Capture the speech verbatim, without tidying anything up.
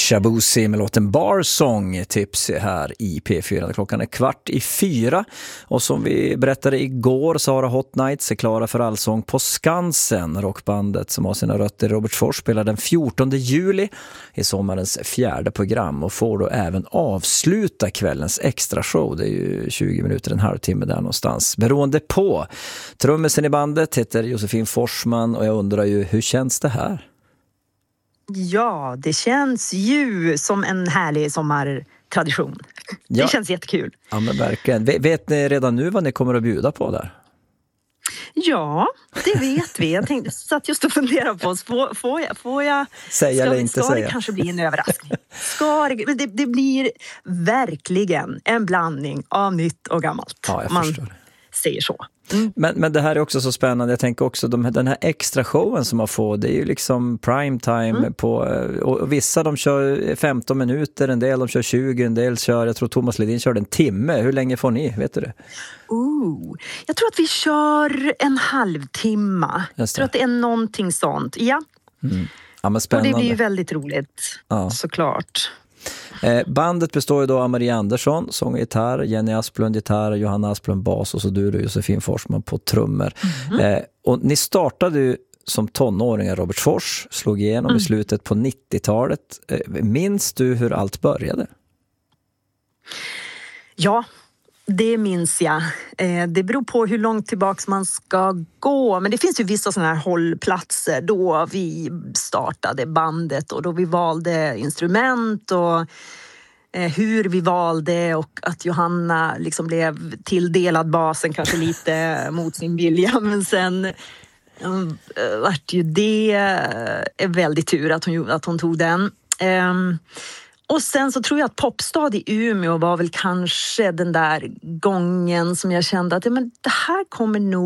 Shabuzi med låten Barsong, tips här i P fyra. Klockan är kvart i fyra och som vi berättade igår så har Hot Nights är klara för allsång på Skansen. Rockbandet som har sina rötter i Robertsfors spelar den fjortonde juli i sommarens fjärde program och får då även avsluta kvällens extra show. Det är ju tjugo minuter, en halvtimme där någonstans. Beroende på. Trummisen i bandet heter Josefin Forsman och jag undrar ju, hur känns det här? Ja, det känns ju som en härlig sommartradition. Ja. Det känns jättekul. Ja, men verkligen. Vet ni redan nu vad ni kommer att bjuda på där? Ja, det vet vi. Jag tänkte, satt just och funderade på oss. Får, får jag... Får jag säga ska, eller inte ska säga? Det kanske bli en överraskning? Ska det, det, det blir verkligen en blandning av nytt och gammalt. Ja, jag Man förstår. säger så. Mm. Men, men det här är också så spännande. Jag tänker också de, den här extra showen som man får, det är ju liksom primetime mm. på, och vissa de kör femton minuter, en del de kör tjugo, en del kör, jag tror Thomas Ledin körde en timme. Hur länge får ni, vet du det? Ooh, jag tror att vi kör en halvtimme. Jag tror att det är någonting sånt. Ja. Mm. Ja, men spännande. Och det blir ju väldigt roligt, ja. Såklart. Eh, bandet består ju då av Maria Andersson, sång och gitarr, Jenny Asplund gitarr, Johanna Asplund bas och så du och Josefin Forsman på trummor. Mm. Eh, och ni startade ju som tonåringar i Robertsfors, slog igenom mm. i slutet på nittiotalet. Eh, minns du hur allt började? Ja, det minns jag. Eh, det beror på hur långt tillbaks man ska gå. Men det finns ju vissa sådana här hållplatser då vi startade bandet och då vi valde instrument och eh, hur vi valde och att Johanna liksom blev tilldelad basen kanske lite mot sin vilja. Men sen um, vart ju det är väldigt tur att hon, att hon tog den. Um, Och sen så tror jag att Popstad i Umeå var väl kanske den där gången som jag kände att ja, men det här kommer nog